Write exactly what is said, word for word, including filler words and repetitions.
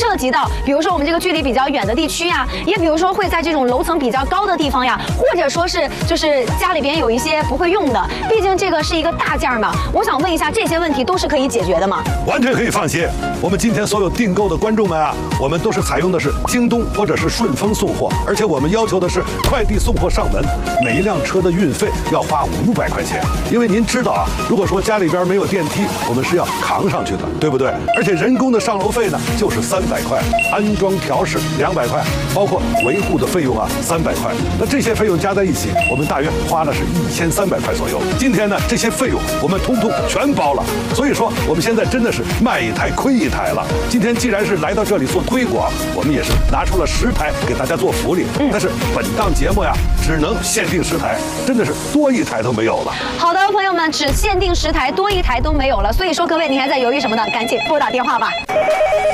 涉及到，比如说我们这个距离比较远的地区呀，也比如说会在这种楼层比较高的地方呀，或者说是就是家里边有一些不会用的，毕竟这个是一个大件嘛。我想问一下，这些问题都是可以解决的吗？ 完全可以放心。我们今天所有订购的观众们啊，我们都是采用的是京东或者是顺丰送货，而且我们要求的是快递送货上门，每一辆车的运费要花五百块钱。因为您知道啊，如果说家里边没有电梯，我们是要扛上去的，对不对？而且人工的上楼费呢，就是三百块，安装调试两百块，包括维护的费用啊三百块。那这些费用加在一起，我们大约花了是一千三百块左右。今天呢，这些费用我们通通全包了，所以说我们现在真的是卖一台亏一台了。今天既然是来到这里做推广，我们也是拿出了十台给大家做福利，但是本档节目呀，只能限定十台，真的是多一台都没有了。 好的，朋友们，只限定十台，多一台都没有了。所以说，各位，你还在犹豫什么呢？赶紧拨打电话吧。